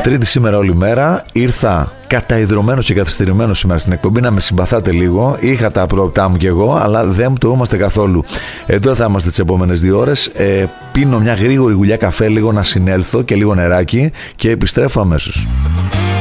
Τρίτη σήμερα όλη μέρα. Ήρθα καταϊδρωμένος και καθυστερημένος σήμερα στην εκπομπή, να με συμπαθάτε λίγο. Είχα τα πρόοπτά μου κι εγώ, αλλά δεν το είμαστε καθόλου. Εδώ θα είμαστε τις επόμενες 2 ώρες. Πίνω μια γρήγορη γουλιά καφέ, λίγο να συνέλθω και λίγο νεράκι και επιστρέφω αμέσως.